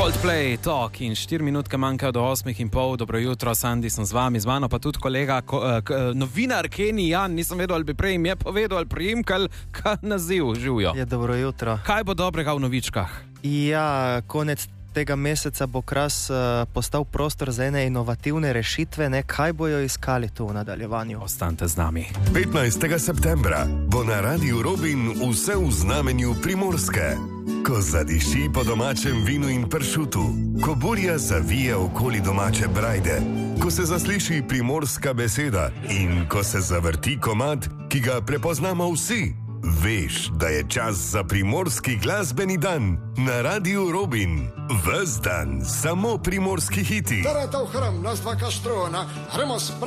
Coldplay, Talk in 4 minutke manjkajo do 8:30. Dobro jutro, Sandi sem z vami, z mano pa tudi kolega, novinar Kenny Jan. Nisem vedel, ali bi prej jim je povedal, ali prijimkal, kaj naziv, živijo. Je dobro jutro. Kaj bo dobrega v novičkah? Ja, konec tega meseca bo Kras postal prostor za ene inovativne rešitve, ne? Kaj bojo iskali tu v nadaljevanju? Ostanite z nami. 15. septembra bo na Radiu Robin vse v znamenju Primorske. Ko zadiši po domačem vinu in pršutu, ko burja zavije okoli domače brajde, ko se zasliši primorska beseda in ko se zavrti komad, ki ga prepoznamo vsi, veš, da je čas za primorski glasbeni dan na Radiu Robin. Ves dan samo primorski hiti.